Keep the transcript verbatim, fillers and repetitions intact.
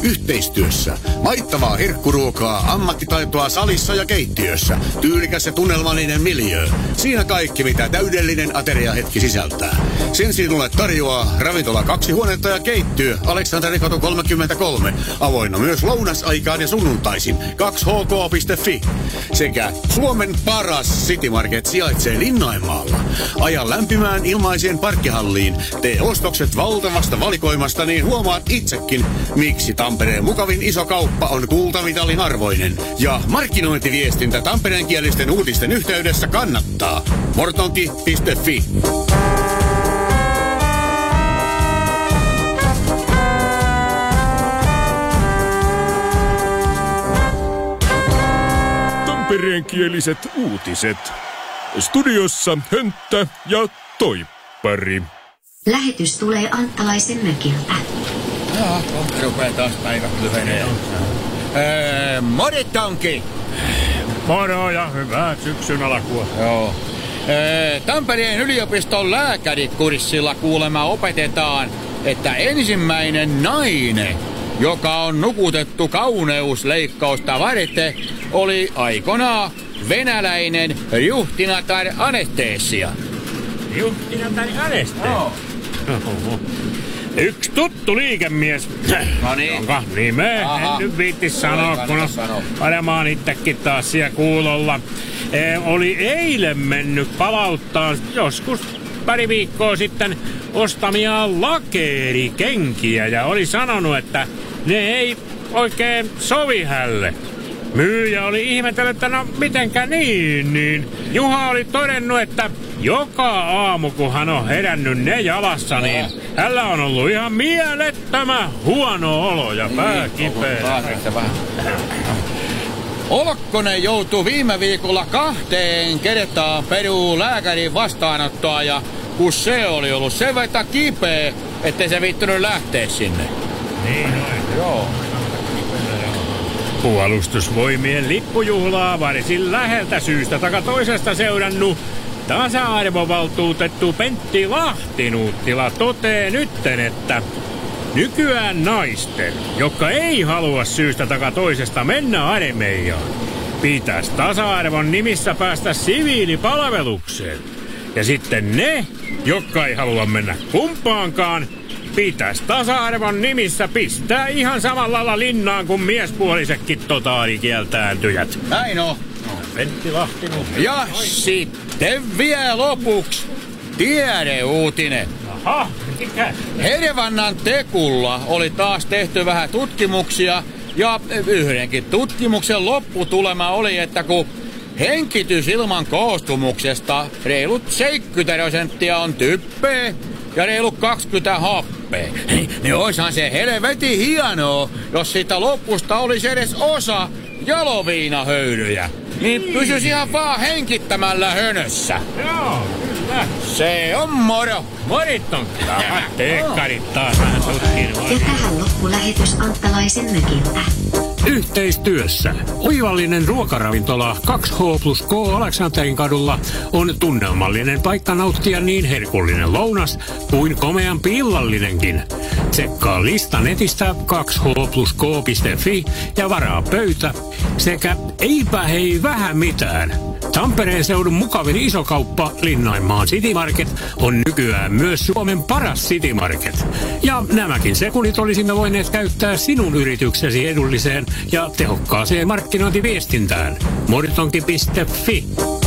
Yhteistyössä. Maittavaa herkkuruokaa, ammattitaitoa salissa ja keittiössä. Tyylikäs ja tunnelmallinen miljöö. Siinä kaikki, mitä täydellinen ateriahetki sisältää. Sen sinulle tarjoaa ravintola kaksi huonetta ja keittiö Aleksanterikatu kolmekymmentäkolme. Avoinna myös lounasaikaan ja sunnuntaisin kaksi h k piste f i. Sekä Suomen paras City Market sijaitsee Linnainmaalla. Aja lämpimään ilmaiseen parkkihalliin. Tee ostokset valtavasta valikoimasta, niin huomaat itsekin, miksi Tampereen mukavin iso kauppa on kultamitalin arvoinen. Ja markkinointiviestintä tampereenkielisten uutisten yhteydessä kannattaa. mortonki piste f i. Tampereenkieliset uutiset. Studiossa Hönttä ja Toippari. Lähetys tulee Anttalaisen mökiltä. Joo, kohta rupeaa taas päivät lyhenee. Öö, moritonki! Moro ja hyvää syksyn alkua. Joo. Öö, Tampereen yliopiston lääkärikurssilla kuulemma opetetaan, että ensimmäinen nainen, joka on nukutettu kauneusleikkausta varten, oli aikanaan venäläinen Juhtinatar Anestesia. Juhtinatar Anestesia? Joo. Yksi tuttu liikemies, No niin. jonka nimeä Aha. en nyt viitti sanoa, kun on sano. varmaan itsekin taas siellä kuulolla. E, oli eilen mennyt palauttaa joskus pari viikkoa sitten ostamia lakeerikenkiä ja oli sanonut, että ne ei oikein sovi hälle. Myyjä oli ihmetellyt, että no mitenkä niin, niin Juha oli todennut, että joka aamu kun hän on herännyt ne jalassa, niin hänellä on ollut ihan mielettömän huono olo ja pää kipeä. Olkkonen joutui viime viikolla kahteen kertaan peruu lääkärin vastaanottoa ja kun se oli ollut sen verran kipeä, ettei se viittynyt lähteä sinne. Niin noin. Joo. Puolustusvoimien lippujuhlaa varsin läheltä syystä taka toisesta seurannut tasa-arvovaltuutettu Pentti Lahtinuuttila totee nytten, että nykyään naisten, jotka ei halua syystä taka toisesta mennä armeijaan, pitäisi tasa-arvon nimissä päästä siviilipalvelukseen. Ja sitten ne, jotka ei halua mennä kumpaankaan, pitäisi tasa-arvon nimissä pistää ihan samalla lailla linnaan kuin miespuolisetkin totaalikieltääntyjät. Näin on. Pentti Lahtinuuttila. Ja sitten vielä lopuksi tiedeuutinen. Aha, mikä? Hervannan Tekulla oli taas tehty vähän tutkimuksia ja yhdenkin tutkimuksen lopputulema oli, että kun henkitysilman koostumuksesta reilut seitsemänkymmentä prosenttia on typpeä ja reilut kaksikymmentä happea, niin oishan se helvetin hienoa, jos siitä lopusta olisi edes osa jaloviinahöyryjä. Niin pysyis ihan vaan henkittämällä hönössä. Joo, kyllä. Se on moro. Morit on kyllä. Teekkarit taas vähän tutkinut. Ja tähän loppu lähetys Anttalaisen mökiltä. Yhteistyössä oivallinen ruokaravintola kaksi H plus K Aleksanterin kadulla on tunnelmallinen paikka nauttia niin herkullinen lounas kuin komeampi illallinenkin. Tsekkaa lista netistä kaksi H plus K piste f i ja varaa pöytä sekä eipä hei vähän mitään. Tampereen seudun mukavin isokauppa Linnainmaan City Market on nykyään myös Suomen paras City Market. Ja nämäkin sekunnit olisimme voineet käyttää sinun yrityksesi edulliseen ja tehokkaaseen markkinointiviestintään. mortonki piste f i